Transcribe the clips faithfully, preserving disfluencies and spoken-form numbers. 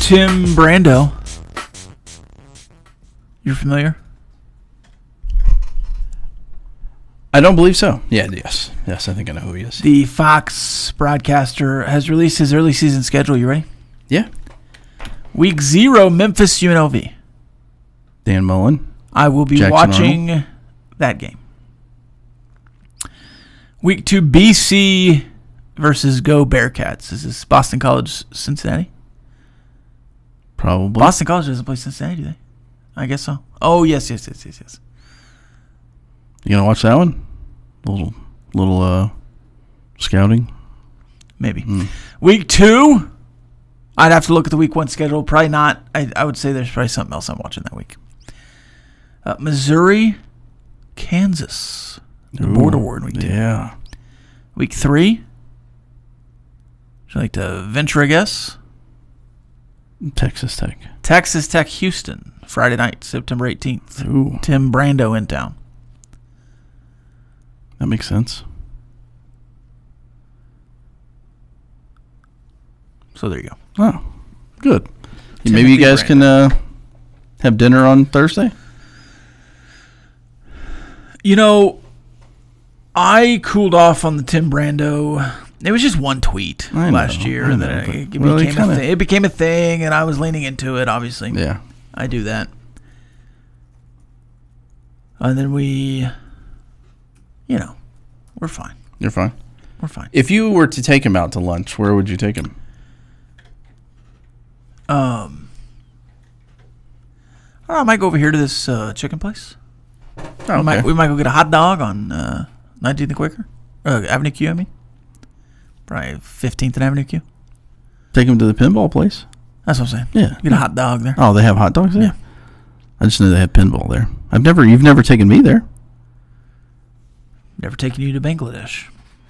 Tim Brando. You're familiar? I don't believe so. Yeah, yes. Yes, I think I know who he is. The Fox broadcaster has released his early season schedule. You ready? Yeah. Week zero, Memphis U N L V. Dan Mullen. I will be Jackson watching Arnold. that game. Week two, B C versus Go Bearcats. Is this Boston College, Cincinnati? Probably. Boston College doesn't play Cincinnati, do they? I guess so. Oh, yes, yes, yes, yes, yes. You gonna watch that one? Little, little uh, scouting. Maybe. Mm. Week two, I'd have to look at the week one schedule. Probably not. I, I would say there's probably something else I'm watching that week. Uh, Missouri, Kansas. The Ooh, border war in week two. Yeah. Week three. Would you like to venture a guess? Texas Tech. Texas Tech, Houston. Friday night, September eighteenth. Ooh. Tim Brando in town. That makes sense. So there you go. Oh, good. Timothy Maybe you guys Brando. can uh, have dinner on Thursday? You know, I cooled off on the Tim Brando. It was just one tweet I last know, year, I and know, then but- it, well, it became kinda- a thing. It became a thing, and I was leaning into it. Obviously, Yeah. I do that. And then we, you know, we're fine. You're fine. We're fine. If you were to take him out to lunch, where would you take him? Um, I, don't know, I might go over here to this uh, chicken place. Oh, We, okay. might, we might go get a hot dog on uh, nineteenth and Quaker, uh, Avenue Q. I mean, probably fifteenth and Avenue Q. Take him to the pinball place? That's what I'm saying. Yeah. Get a hot dog there. Oh, they have hot dogs there? Yeah. I just knew they had pinball there. I've never, you've never taken me there. Never taken you to Bangladesh.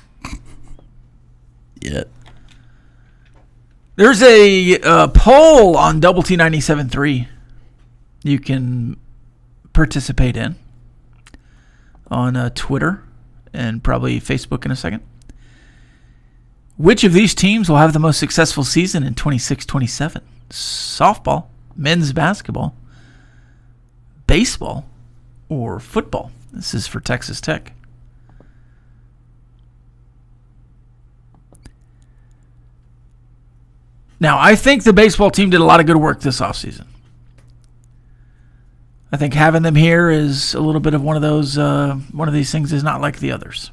Yet. There's a uh, poll on Double T ninety-seven point three you can participate in on uh, Twitter and probably Facebook in a second. Which of these teams will have the most successful season in twenty-six twenty-seven? Softball, men's basketball, baseball, or football? This is for Texas Tech. Now, I think the baseball team did a lot of good work this offseason. I think having them here is a little bit of one of those, uh, one of these things is not like the others.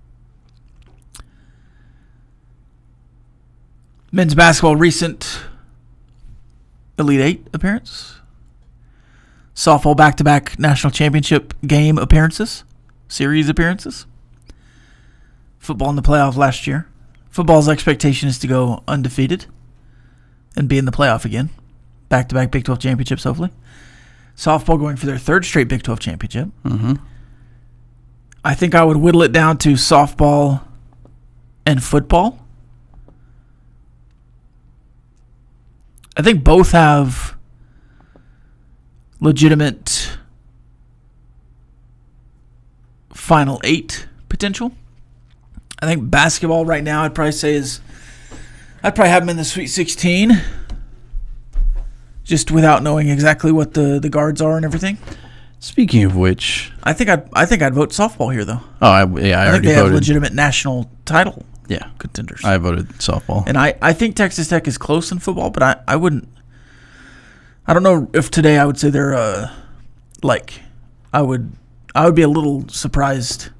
Men's basketball recent Elite Eight appearance. Softball back-to-back national championship game appearances, series appearances. Football in the playoff last year. Football's expectation is to go undefeated and be in the playoff again. Back-to-back Big twelve championships, hopefully. Softball going for their third straight Big twelve championship. Mm-hmm. I think I would whittle it down to softball and football. I think both have legitimate Final Eight potential. I think basketball right now I'd probably say is I'd probably have them in the Sweet sixteen, just without knowing exactly what the, the guards are and everything. Speaking of which, I think I'd I think I'd vote softball here though. oh I, yeah, I, I, think already they have voted. legitimate national title Yeah, contenders. I voted softball. And I, I think Texas Tech is close in football, but I, I wouldn't. I don't know if today I would say they're uh, like I would I would be a little surprised.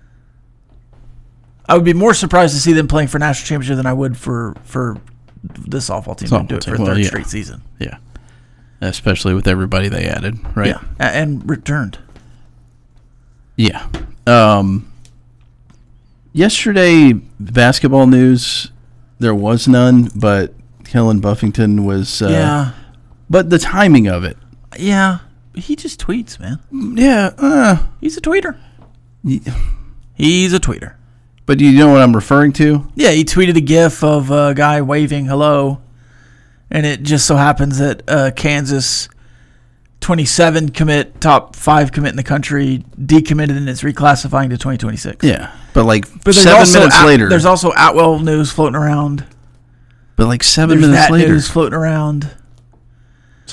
I would be more surprised to see them playing for national championship than I would for for the softball team to Softball do it team, for a well, third yeah. straight season. Yeah, especially with everybody they added, right? Yeah, A- and returned. Yeah. Um, yesterday, basketball news, there was none, but Kellen Buffington was. Uh, yeah, But the timing of it. yeah. He just tweets, man. Yeah. Uh, He's a tweeter. y- He's a tweeter. but do you know what I'm referring to? Yeah, he tweeted a gif of a guy waving hello, and it just so happens that uh, Kansas twenty-seven commit, top five commit in the country, decommitted and it's reclassifying to twenty twenty-six. Yeah. But like But there's seven also minutes At- later. There's also Atwell news floating around. But like seven There's minutes that later. news floating around.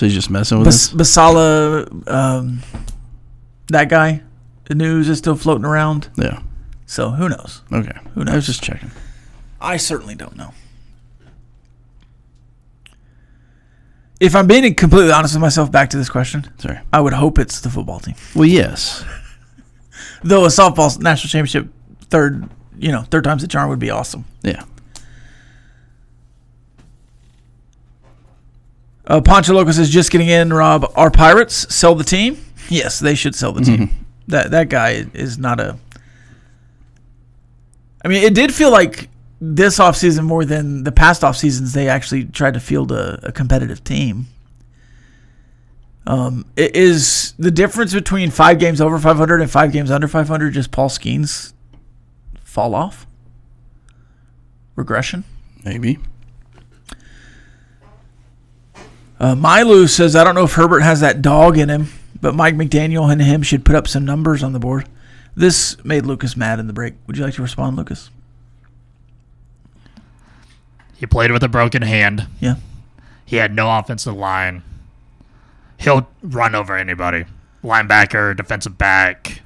So he's just messing with Bas- us? Basala, um, that guy, the news is still floating around. Yeah. So who knows? Okay. Who knows? I was just checking. I certainly don't know. If I'm being completely honest with myself, back to this question, Sorry. I would hope it's the football team. Well, yes. Though a softball national championship third, you know, third time's the charm would be awesome. Yeah. Uh, Pancho Loco says, just getting in, Rob. Are Pirates sell the team? Yes, they should sell the team. Mm-hmm. That that guy is not a. I mean, it did feel like this offseason more than the past off seasons. They actually tried to field a, a competitive team. Um, it is the difference between five games over five hundred and five games under five hundred just Paul Skeens fall off? Regression? Maybe. Uh, Milu says, I don't know if Herbert has that dog in him, but Mike McDaniel and him should put up some numbers on the board. This made Lucas mad in the break. Would you like to respond, Lucas? He played with a broken hand. Yeah. He had no offensive line. He'll run over anybody. Linebacker, defensive back.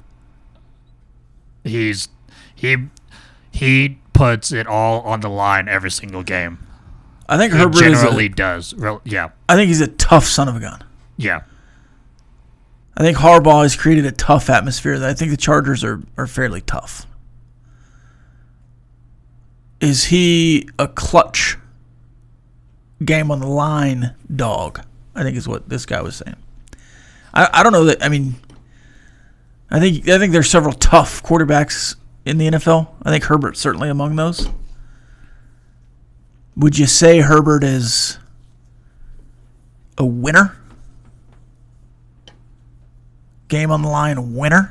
He's he he puts it all on the line every single game. I think He Herbert generally is a, does. Real, yeah. I think he's a tough son of a gun. Yeah. I think Harbaugh has created a tough atmosphere. That I think the Chargers are, are fairly tough. Is he a clutch game on the line dog? I think is what this guy was saying. I, I don't know that. I mean, I think I think there's several tough quarterbacks in the N F L. I think Herbert's certainly among those. Would you say Herbert is a winner? Game on the line winner?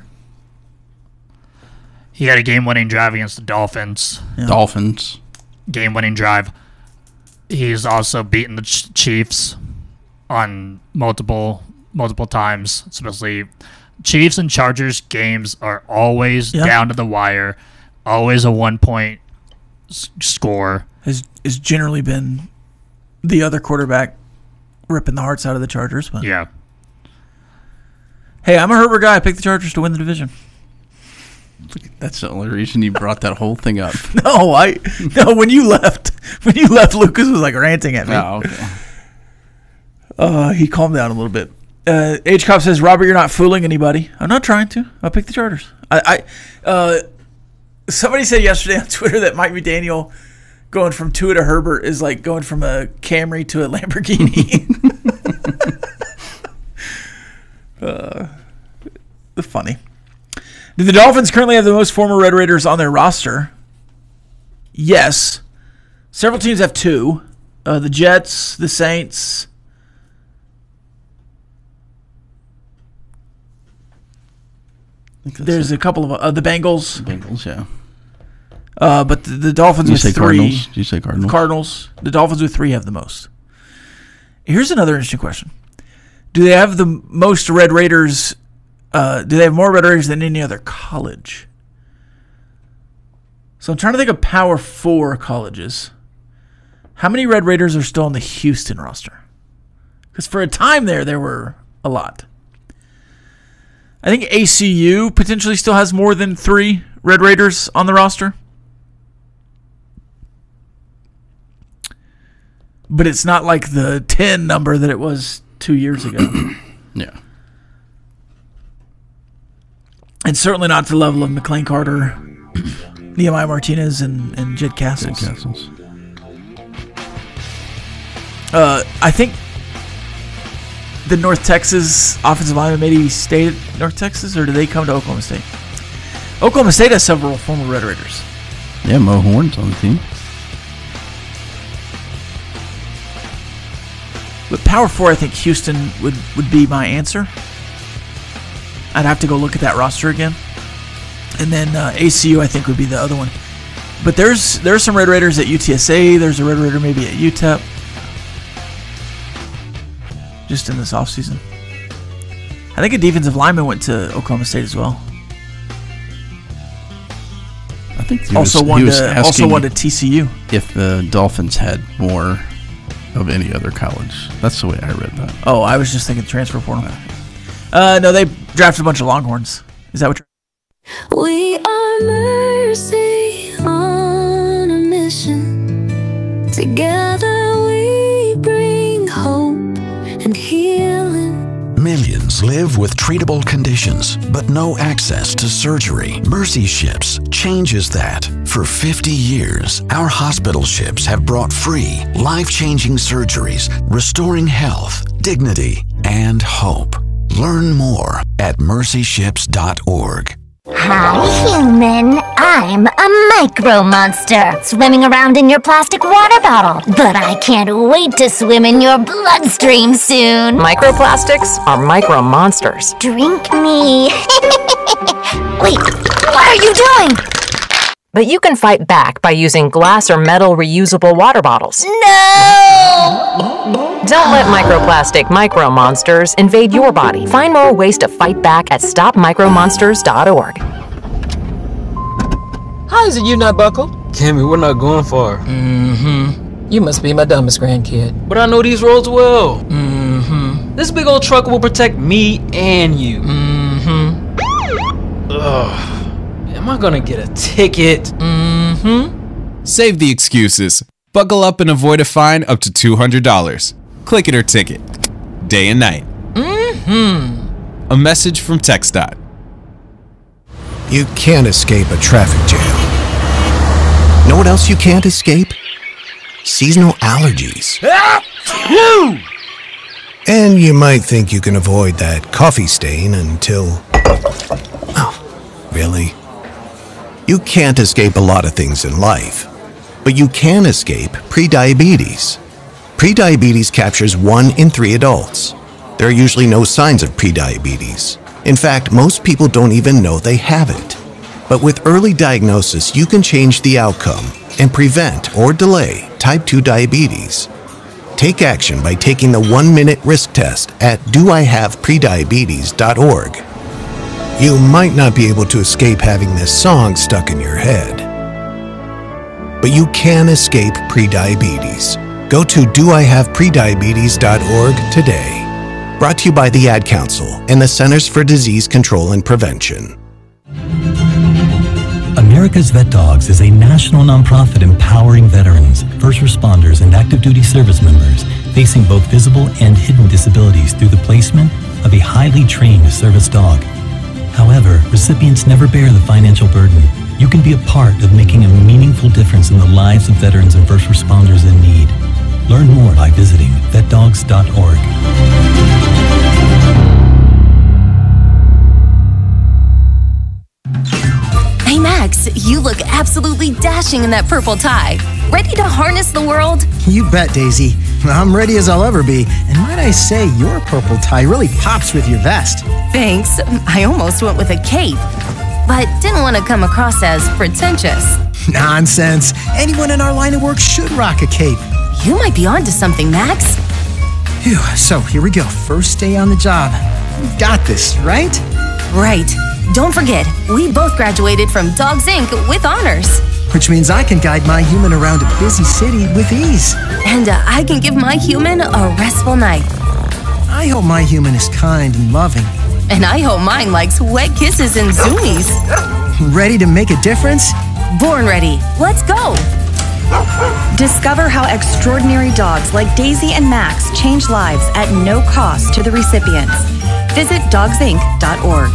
He had a game-winning drive against the Dolphins. Yeah. Dolphins. Game-winning drive. He's also beaten the Ch- Chiefs on multiple multiple times, especially Chiefs and Chargers games are always Yeah. down to the wire, always a one-point s- score. Has has generally been the other quarterback ripping the hearts out of the Chargers. But Yeah. hey, I'm a Herbert guy. I picked the Chargers to win the division. That's the only reason you brought that whole thing up. No, I no. When you left, when you left, Lucas was like ranting at me. Oh, okay. Uh, he calmed down a little bit. Uh, H Cop says, Robert, you're not fooling anybody. I'm not trying to. I'll pick the Chargers. I, I uh, somebody said yesterday on Twitter that Mike McDaniel going from Tua to Herbert is like going from a Camry to a Lamborghini. uh, funny. Do the Dolphins currently have the most former Red Raiders on their roster? Yes. Several teams have two. Uh, the Jets, the Saints. There's a couple of uh, the Bengals, Bengals, yeah. uh, but the, the Dolphins Did you with say three. Cardinals? Did you say Cardinals? Cardinals. The Dolphins with three have the most. Here's another interesting question: do they have the most Red Raiders? Uh, do they have more Red Raiders than any other college? So I'm trying to think of Power Four colleges. How many Red Raiders are still on the Houston roster? Because for a time there, there were a lot. I think A C U potentially still has more than three Red Raiders on the roster. But it's not like the ten number that it was two years ago. Yeah. And certainly not to the level of McLean Carter, Nehemiah Martinez, and, and Jed Castles. Jed Castles. Uh, I think the North Texas offensive lineman maybe stayed at North Texas, or do they come to Oklahoma State? Oklahoma State has several former Red Raiders. Yeah, Mo Horn's on the team. But Power Four, I think Houston would, would be my answer. I'd have to go look at that roster again. And then uh, A C U, I think, would be the other one. But there's there's some Red Raiders at U T S A. There's a Red Raider maybe at U T E P. Just in this offseason. I think a defensive lineman went to Oklahoma State as well. I think he Also was, one he was to also asking one to T C U. if the Dolphins had more of any other college. That's the way I read that. Oh, I was just thinking transfer portal. Uh, no, they drafted a bunch of Longhorns. Is that what you're... We are Mercy on a mission. Together we bring hope and healing. Millions live with treatable conditions, but no access to surgery. Mercy Ships changes that. For fifty years, our hospital ships have brought free, life-changing surgeries, restoring health, dignity, and hope. Learn more at mercy ships dot org. Hi, human. I'm a micro monster, swimming around in your plastic water bottle. But I can't wait to swim in your bloodstream soon. Microplastics are micro monsters. Drink me. Wait, what are you doing? But you can fight back by using glass or metal reusable water bottles. No! Don't let microplastic micro monsters invade your body. Find more ways to fight back at stop micro monsters dot org. How is it you not buckle? Cammy, we're not going far. Mm-hmm. You must be my dumbest grandkid. But I know these roads well. Mm-hmm. This big old truck will protect me and you. Mm-hmm. Ugh. Am I gonna get a ticket? Mm-hmm. Save the excuses. Buckle up and avoid a fine up to two hundred dollars. Click it or ticket. Day and night. Mm-hmm. A message from TxDOT. You can't escape a traffic jam. Know what else you can't escape? Seasonal allergies. And you might think you can avoid that coffee stain until... Oh, really? You can't escape a lot of things in life, but you can escape prediabetes. Prediabetes captures one in three adults. There are usually no signs of prediabetes. In fact, most people don't even know they have it. But with early diagnosis, you can change the outcome and prevent or delay type two diabetes. Take action by taking the one-minute risk test at do I have prediabetes dot org. You might not be able to escape having this song stuck in your head, but you can escape prediabetes. Go to do I have prediabetes dot org today. Brought to you by the Ad Council and the Centers for Disease Control and Prevention. America's Vet Dogs is a national nonprofit empowering veterans, first responders, and active duty service members facing both visible and hidden disabilities through the placement of a highly trained service dog. However, recipients never bear the financial burden. You can be a part of making a meaningful difference in the lives of veterans and first responders in need. Learn more by visiting vet dogs dot org. Hey Max, you look absolutely dashing in that purple tie. Ready to harness the world? You bet, Daisy. I'm ready as I'll ever be. And might I say, your purple tie really pops with your vest. Thanks. I almost went with a cape, but didn't want to come across as pretentious. Nonsense. Anyone in our line of work should rock a cape. You might be onto something, Max. Phew, so here we go. First day on the job. We've got this, right? Right. Don't forget, we both graduated from Dogs Incorporated with honors. Which means I can guide my human around a busy city with ease. And uh, I can give my human a restful night. I hope my human is kind and loving. And I hope mine likes wet kisses and zoomies. Ready to make a difference? Born ready. Let's go. Discover how extraordinary dogs like Daisy and Max change lives at no cost to the recipients. Visit dogs inc dot org.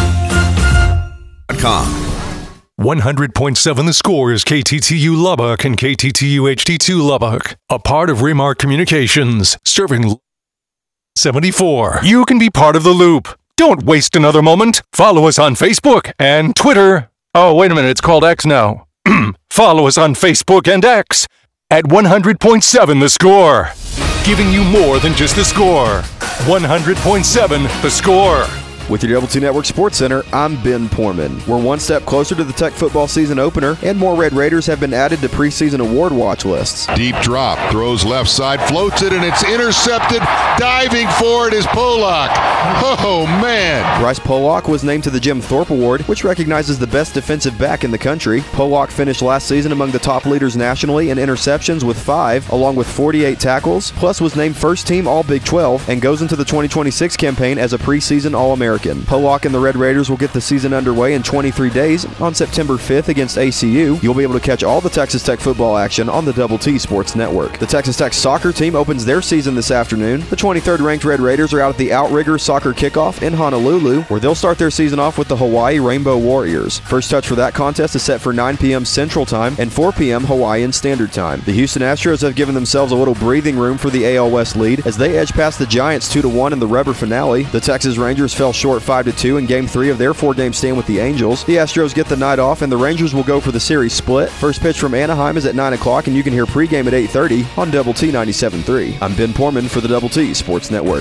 one hundred point seven The Score is K T T U Lubbock and K T T U H D two Lubbock, a part of Remark Communications, serving seventy-four. You can be part of the loop. Don't waste another moment. Follow us on Facebook and Twitter. Oh, wait a minute, it's called X now. Follow us on Facebook and X at one hundred point seven The Score, giving you more than just the score. one hundred point seven The Score. With your Double T Network Sports Center, I'm Ben Poorman. We're one step closer to the Tech football season opener, and more Red Raiders have been added to preseason award watch lists. Deep drop, throws left side, floats it, and it's intercepted. Diving for it is Pollock. Oh, man. Bryce Pollock was named to the Jim Thorpe Award, which recognizes the best defensive back in the country. Pollock finished last season among the top leaders nationally in interceptions with five, along with forty-eight tackles, plus was named first team All-Big twelve and goes into the twenty twenty-six campaign as a preseason All-American. Pollock and the Red Raiders will get the season underway in twenty-three days on September fifth against A C U. You'll be able to catch all the Texas Tech football action on the Double T Sports Network. The Texas Tech soccer team opens their season this afternoon. The twenty-third ranked Red Raiders are out at the Outrigger Soccer Kickoff in Honolulu, where they'll start their season off with the Hawaii Rainbow Warriors. First touch for that contest is set for nine p.m. Central Time and four p.m. Hawaiian Standard Time. The Houston Astros have given themselves a little breathing room for the A L West lead as they edge past the Giants two to one in the rubber finale. The Texas Rangers fell short five to two in Game three of their four-game stand with the Angels. The Astros get the night off, and the Rangers will go for the series split. First pitch from Anaheim is at nine o'clock, and you can hear pregame at eight thirty on Double T ninety-seven point three. I'm Ben Poorman for the Double T Sports Network.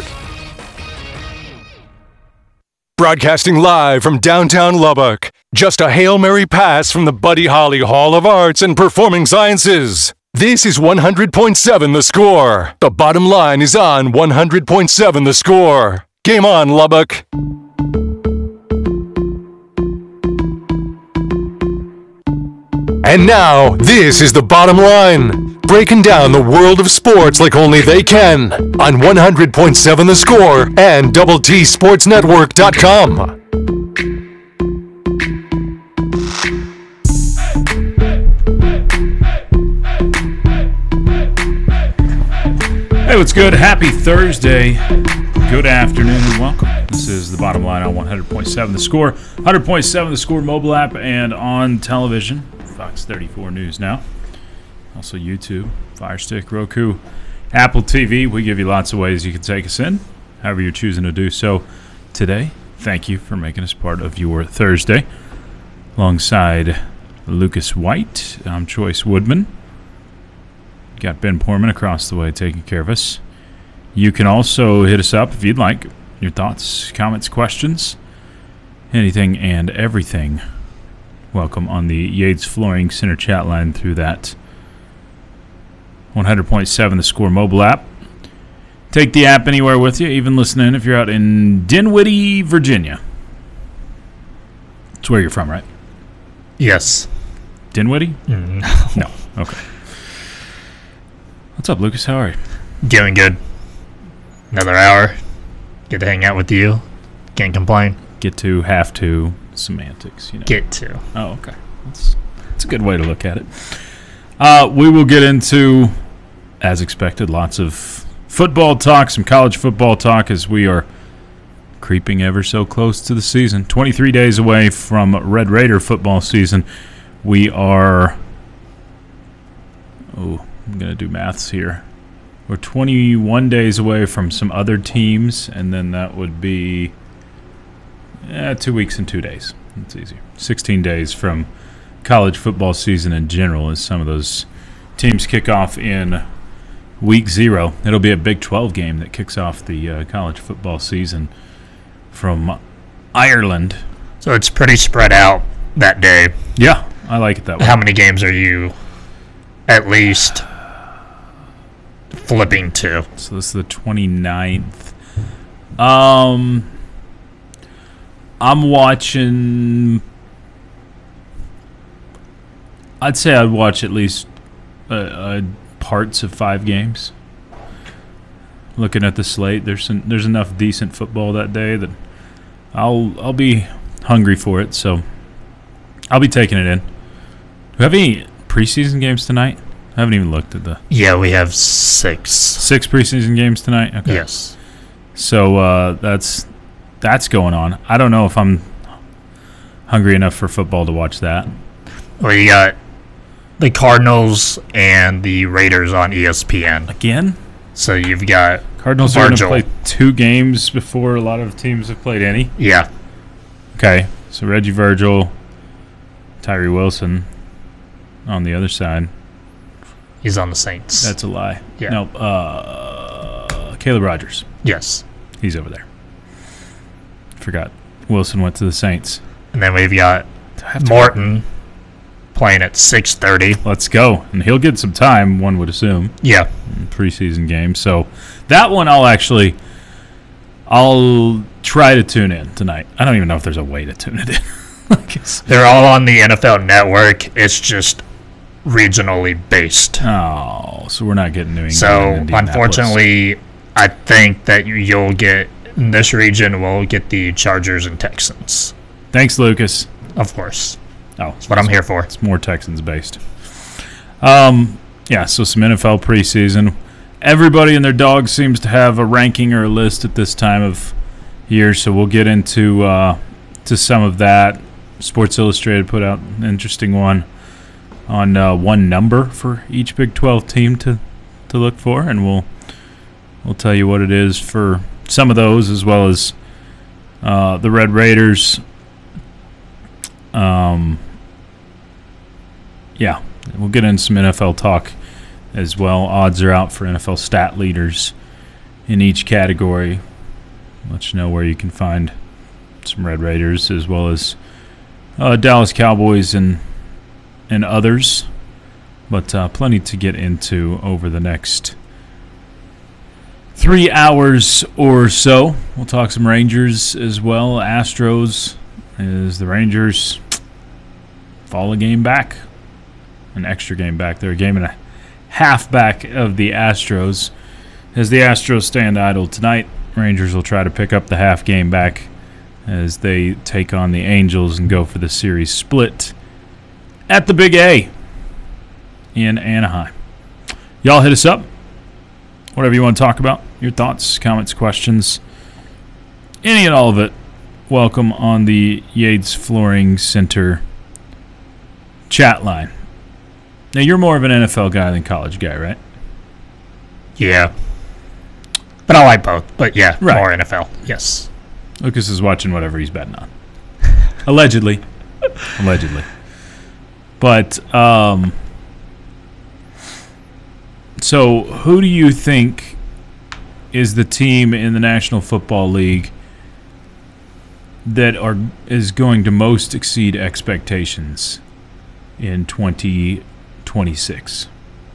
Broadcasting live from downtown Lubbock. Just a Hail Mary pass from the Buddy Holly Hall of Arts and Performing Sciences. This is one hundred point seven The Score. The bottom line is on one hundred point seven The Score. Game on, Lubbock. And now, this is the bottom line. Breaking down the world of sports like only they can on one hundred point seven The Score and double T sports network dot com. Hey, what's good? Happy Thursday. Good afternoon and welcome. This is the bottom line on one hundred point seven The Score, one hundred point seven The Score mobile app, and on television, Fox thirty-four News now. Also YouTube, Fire Stick, Roku, Apple T V. We give you lots of ways you can take us in, however you're choosing to do so today. Thank you for making us part of your Thursday. Alongside Lucas White, I'm Choice Woodman. Got Ben Poorman across the way taking care of us. You can also hit us up if you'd like. Your thoughts, comments, questions, anything and everything. Welcome on the Yates Flooring Center chat line through that one hundred point seven The Score mobile app. Take the app anywhere with you, even listening if you're out in Dinwiddie, Virginia. That's where you're from, right? Yes. Dinwiddie? Mm, no. No. Okay. What's up, Lucas? How are you? Doing good. Another hour. Get to hang out with you. Can't complain. Get to, have to, semantics. You know. Get to. Oh, okay. That's, that's a good way to look at it. Uh, we will get into, as expected, lots of football talk, some college football talk as we are creeping ever so close to the season. twenty-three days away from Red Raider football season. We are... Oh, I'm going to do maths here. We're twenty-one days away from some other teams, and then that would be eh, two weeks and two days. That's easier. sixteen days from college football season in general as some of those teams kick off in week zero. It'll be a Big twelve game that kicks off the uh, college football season from Ireland. So it's pretty spread out that day. Yeah, I like it that way. How many games are you at least flipping to? So this is the twenty-ninth. Um, I'm watching... I'd say I'd watch at least uh, uh, parts of five games. Looking at the slate, there's some, there's enough decent football that day that I'll I'll be hungry for it. So I'll be taking it in. Do we have any preseason games tonight? I haven't even looked at the... Yeah, we have six. Six preseason games tonight? Okay. Yes. So uh, that's that's going on. I don't know if I'm hungry enough for football to watch that. Well, you got the Cardinals and the Raiders on E S P N. Again? So you've got Cardinals Virgil. are going to play two games before a lot of teams have played any? Yeah. Okay, so Reggie Virgil, Tyree Wilson on the other side. He's on the Saints. That's a lie. Yeah. No, uh, Caleb Rogers. Yes. He's over there. forgot. Wilson went to the Saints. And then we've got Morton playing at six thirty. Let's go. And he'll get some time, one would assume. Yeah. In preseason game. So that one I'll actually I'll try to tune in tonight. I don't even know if there's a way to tune it in. They're all on the N F L Network. It's just regionally based. Oh, so we're not getting New England. So and Indianapolis. unfortunately, I think that you- you'll get in this region. We'll get the Chargers and Texans. Thanks, Lucas. Of course. Oh, that's what I'm here for. It's more Texans based. Um, yeah. So some N F L preseason. Everybody and their dog seems to have a ranking or a list at this time of year. So we'll get into uh, to some of that. Sports Illustrated put out an interesting one on uh, one number for each Big twelve team to to look for, and we'll we'll tell you what it is for some of those, as well as uh, the Red Raiders. Um, yeah, we'll get into some N F L talk as well. Odds are out for N F L stat leaders in each category. Let you know where you can find some Red Raiders, as well as uh, Dallas Cowboys and and others. But uh, plenty to get into over the next three hours or so. We'll talk some Rangers as well. Astros, as the Rangers fall a game back, an extra game back. They're a game and a half back of the Astros. As the Astros stand idle tonight, Rangers will try to pick up the half game back as they take on the Angels and go for the series split at the Big A in Anaheim. Y'all hit us up. Whatever you want to talk about. Your thoughts, comments, questions, any and all of it. Welcome on the Yates Flooring Center chat line. Now, you're more of an N F L guy than college guy, right? Yeah. But I like both. But yeah, Right. more N F L. Yes. Lucas is watching whatever he's betting on. Allegedly. Allegedly. But, um... so, who do you think is the team in the National Football League that are is going to most exceed expectations in twenty twenty-six?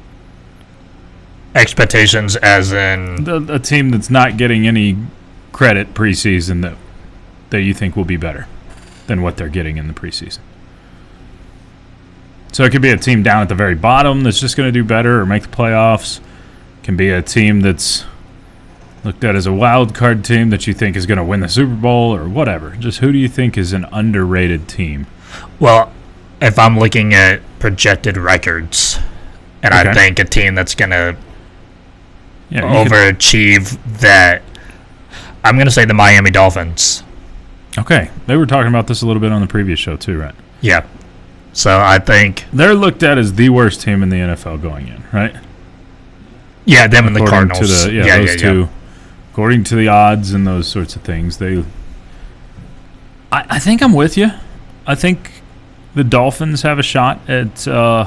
Expectations as in... The, a team that's not getting any credit preseason that that you think will be better than what they're getting in the preseason. So it could be a team down at the very bottom that's just going to do better or make the playoffs. It can be a team that's looked at as a wild card team that you think is going to win the Super Bowl or whatever. Just who do you think is an underrated team? Well, if I'm looking at projected records, and Okay. I think a team that's going to Yeah, you could- overachieve that, I'm going to say the Miami Dolphins. Okay. They were talking about this a little bit on the previous show too, right? Yeah. So I think... They're looked at as the worst team in the N F L going in, right? Yeah, them and the According to Cardinals. the- yeah, Yeah, those yeah, two. yeah. According to the odds and those sorts of things, they. I, I think I'm with you. I think the Dolphins have a shot at. Uh,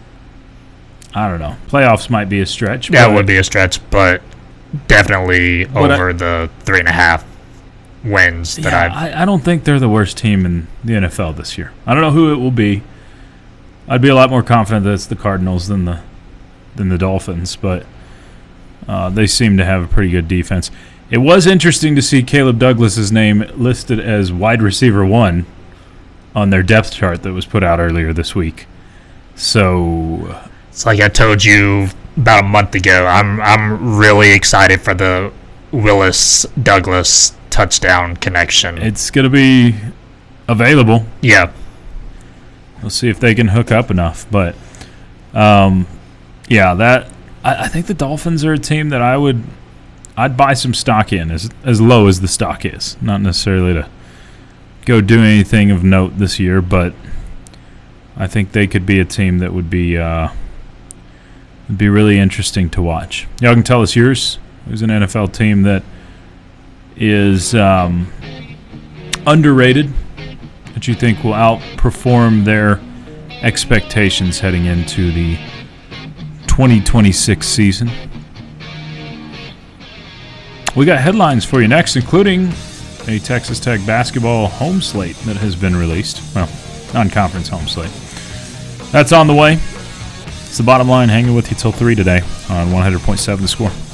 I don't know. Playoffs might be a stretch. That but- would be a stretch, but definitely But I- over the three and a half wins that Yeah, I've... I, I don't think they're the worst team in the N F L this year. I don't know who it will be. I'd be a lot more confident that it's the Cardinals than the than the Dolphins, but uh, they seem to have a pretty good defense. It was interesting to see Caleb Douglas's name listed as wide receiver one on their depth chart that was put out earlier this week. So It's like I told you about a month ago. I'm I'm really excited for the Willis Douglas touchdown connection. it's going to be available. Yeah. We'll see if they can hook up enough. But, um, yeah, that I, I think the Dolphins are a team that I would I'd buy some stock in as as low as the stock is. Not necessarily to go do anything of note this year, but I think they could be a team that would be uh, would be really interesting to watch. Y'all can tell us yours. Who's an N F L team that is um, underrated, that you think will outperform their expectations heading into the twenty twenty-six season. We got headlines for you next, including a Texas Tech basketball home slate that has been released. Well, non-conference home slate. That's on the way. It's the Bottom Line, hanging with you till three today on one hundred point seven The Score.